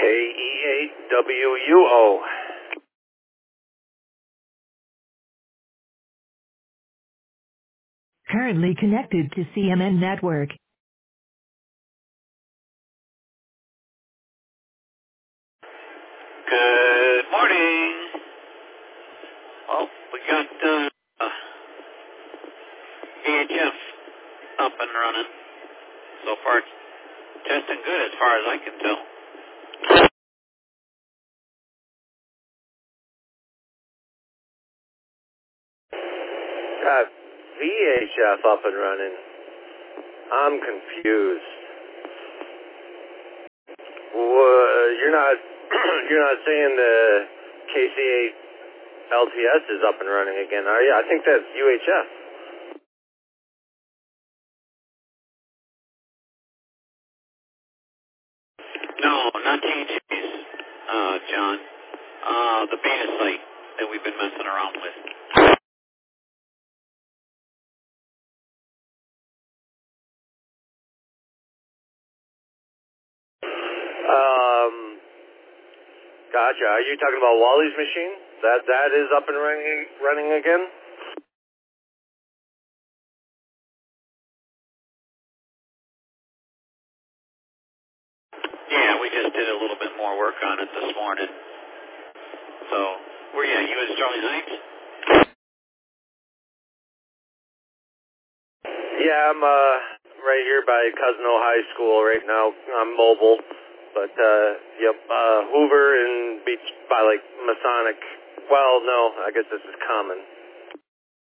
KE8WUO. Currently connected to CMN Network. Good morning. Well, we got EHF up and running. So far, it's testing good as far as I can tell. Got VHF up and running. I'm confused. You're not you're not saying the KC8 LTS is up and running again, are you? I think that's UHF. No, not THCs, John. The beta site that we've been messing around with. Gotcha. Are you talking about Wally's machine? That is up and running again? Yeah, we just did a little bit more work on it this morning. So, where you at? You at Charlie Heights? Yeah, I'm right here by Cousino High School right now. I'm mobile. But, yep, Hoover and Beach by, like, Masonic. Well, no, I guess this is Common.